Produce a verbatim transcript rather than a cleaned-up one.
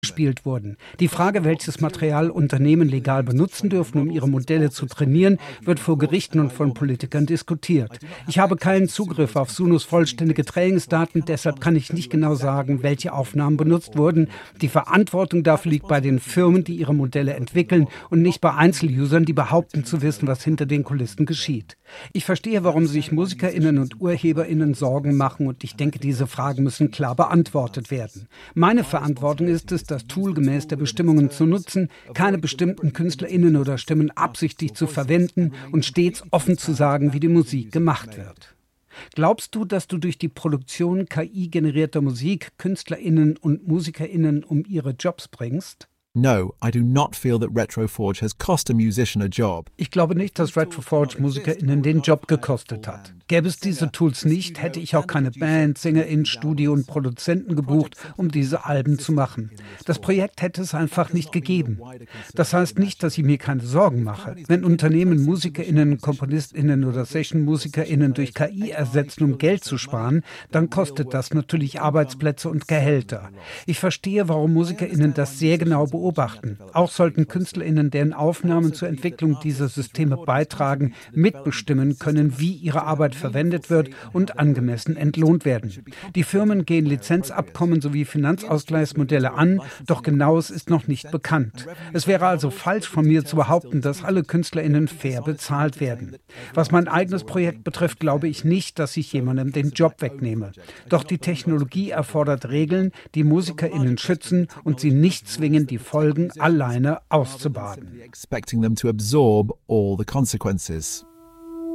gespielt wurden. Die Frage, welches Material Unternehmen legal benutzen dürfen, um ihre Modelle zu trainieren, wird vor Gerichten und von Politikern diskutiert. Ich habe keinen Zugriff auf Sunos vollständige Trainingsdaten, deshalb kann ich nicht genau sagen, welche Aufnahmen benutzt wurden. Die Verantwortung dafür liegt bei den Firmen, die ihre Modelle entwickeln und nicht bei Einzelusern, die behaupten zu wissen, was hinter den Kulissen geschieht. Ich verstehe, warum sich MusikerInnen und UrheberInnen Sorgen machen und ich denke, diese Fragen müssen klar beantwortet werden. Meine Verantwortung ist es, das Tool gemäß der Bestimmungen zu nutzen, keine bestimmten KünstlerInnen oder Stimmen absichtlich zu verwenden und stets offen zu sagen, wie die Musik gemacht wird. Glaubst du, dass du durch die Produktion K I-generierter Musik KünstlerInnen und MusikerInnen um ihre Jobs bringst? No, I do not feel that RetroForge has cost a musician a job. Ich glaube nicht, dass RetroForge MusikerInnen den Job gekostet hat. Gäbe es diese Tools nicht, hätte ich auch keine Band, SängerInnen, Studio und Produzenten gebucht, um diese Alben zu machen. Das Projekt hätte es einfach nicht gegeben. Das heißt nicht, dass ich mir keine Sorgen mache. Wenn Unternehmen MusikerInnen, KomponistInnen oder Session-MusikerInnen durch K I ersetzen, um Geld zu sparen, dann kostet das natürlich Arbeitsplätze und Gehälter. Ich verstehe, warum MusikerInnen das sehr genau beobachten. beobachten. Auch sollten KünstlerInnen, deren Aufnahmen zur Entwicklung dieser Systeme beitragen, mitbestimmen können, wie ihre Arbeit verwendet wird und angemessen entlohnt werden. Die Firmen gehen Lizenzabkommen sowie Finanzausgleichsmodelle an, doch Genaues ist noch nicht bekannt. Es wäre also falsch von mir zu behaupten, dass alle KünstlerInnen fair bezahlt werden. Was mein eigenes Projekt betrifft, glaube ich nicht, dass ich jemandem den Job wegnehme. Doch die Technologie erfordert Regeln, die MusikerInnen schützen und sie nicht zwingen, die Folgen alleine auszubaden. Expecting them to absorb all the consequences.